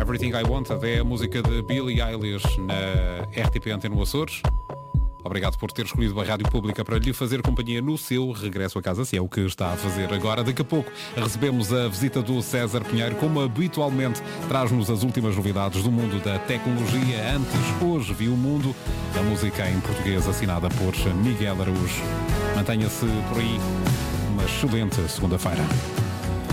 Everything I Wanted é a música de Billie Eilish na RTP Antena Açores. Obrigado por ter escolhido a Rádio Pública para lhe fazer companhia no seu regresso a casa, se é o que está a fazer agora. Daqui a pouco recebemos a visita do César Pinheiro, como habitualmente traz-nos as últimas novidades do mundo da tecnologia. Antes, hoje viu o mundo, a música em português assinada por Miguel Araújo. Mantenha-se por aí, uma excelente segunda-feira.